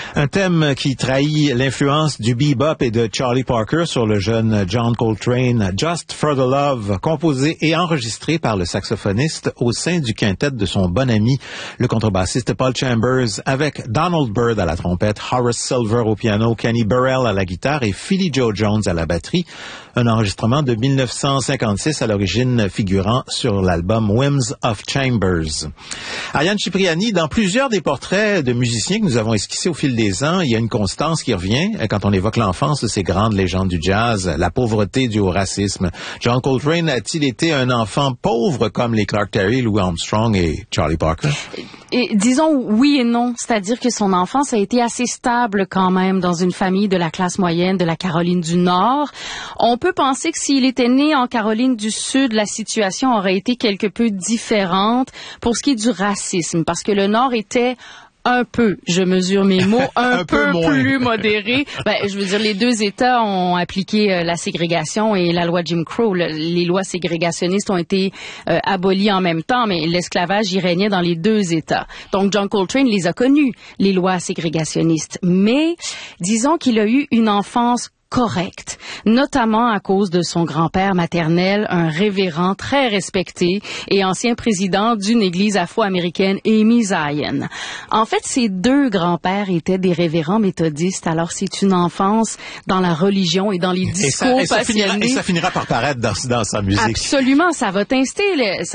Un thème qui trahit l'influence du bebop et de Charlie Parker sur le jeune John Coltrane, Just for the Love, composé et enregistré par le saxophoniste au sein du quintet de son bon ami, le contrebassiste Paul Chambers, avec Donald Byrd à la trompette, Horace Silver au piano, Kenny Burrell à la guitare et Philly Joe Jones à la batterie. Un enregistrement de 1956 à l'origine figurant sur l'album Whims of Chambers. Ariane Cipriani, dans plusieurs des portraits de musiciens que nous avons esquissés au fil des ans, il y a une constance qui revient quand on évoque l'enfance de ces grandes légendes du jazz, la pauvreté due au racisme. John Coltrane a-t-il été un enfant pauvre comme les Clark Terry, Louis Armstrong et Charlie Parker? Et disons oui et non, c'est-à-dire que son enfance a été assez stable quand même dans une famille de la classe moyenne de la Caroline du Nord. On peut penser que s'il était né en Caroline du Sud, la situation aurait été quelque peu différente pour ce qui est du racisme, parce que le Nord était un peu, je mesure mes mots, un peu plus modéré. Je veux dire, les deux États ont appliqué la ségrégation et la loi Jim Crow. Les lois ségrégationnistes ont été abolies en même temps, mais l'esclavage y régnait dans les deux États. Donc, John Coltrane les a connues, les lois ségrégationnistes. Mais, disons qu'il a eu une enfance correct, notamment à cause de son grand-père maternel, un révérend très respecté et ancien président d'une église afro-américaine, Aimé Zion. En fait, ses deux grands-pères étaient des révérends méthodistes, alors c'est une enfance dans la religion et dans les discours passionnés. Et ça finira par paraître dans sa musique. Absolument, ça va teinter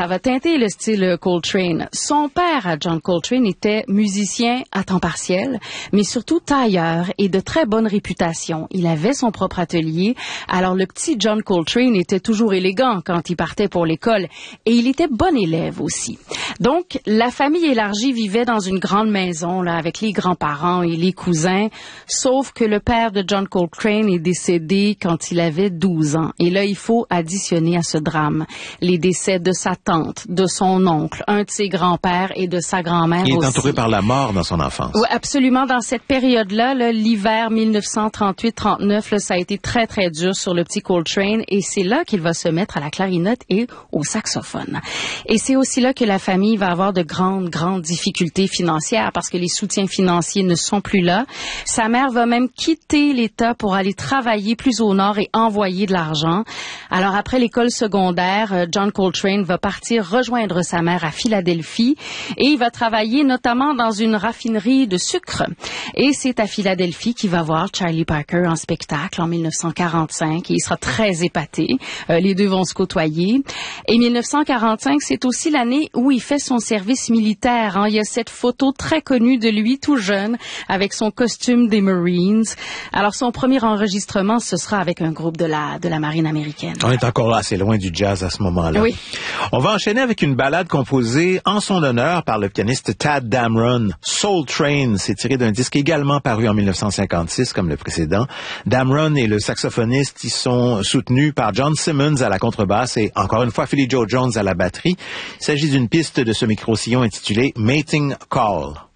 le style Coltrane. Son père, John Coltrane, était musicien à temps partiel, mais surtout tailleur et de très bonne réputation. Il avait son propre atelier. Alors, le petit John Coltrane était toujours élégant quand il partait pour l'école et il était bon élève aussi. Donc, la famille élargie vivait dans une grande maison, là, avec les grands-parents et les cousins, sauf que le père de John Coltrane est décédé quand il avait 12 ans. Et là, il faut additionner à ce drame les décès de sa tante, de son oncle, un de ses grands-pères et de sa grand-mère aussi. Il est entouré par la mort dans son enfance. Oui, absolument. Dans cette période-là, là, l'hiver 1938-39, ça a été très, très dur sur le petit Coltrane et c'est là qu'il va se mettre à la clarinette et au saxophone. Et c'est aussi là que la famille va avoir de grandes difficultés financières parce que les soutiens financiers ne sont plus là. Sa mère va même quitter l'État pour aller travailler plus au nord et envoyer de l'argent. Alors après l'école secondaire, John Coltrane va partir rejoindre sa mère à Philadelphie et il va travailler notamment dans une raffinerie de sucre. Et c'est à Philadelphie qu'il va voir Charlie Parker en spectacle en 1945 et il sera très épaté. Les deux vont se côtoyer. Et 1945, c'est aussi l'année où il fait son service militaire. Il y a cette photo très connue de lui tout jeune avec son costume des Marines. Alors son premier enregistrement, ce sera avec un groupe de la marine américaine. On est encore là assez loin du jazz à ce moment-là. Oui. On va enchaîner avec une ballade composée en son honneur par le pianiste Tadd Dameron. Soul Train, c'est tiré d'un disque également paru en 1956 comme le précédent. Dameron et le saxophoniste, ils sont soutenus par John Simmons à la contrebasse et encore une fois Philly Joe Jones à la batterie. Il s'agit d'une piste de ce micro-sillon intitulée Mating Call.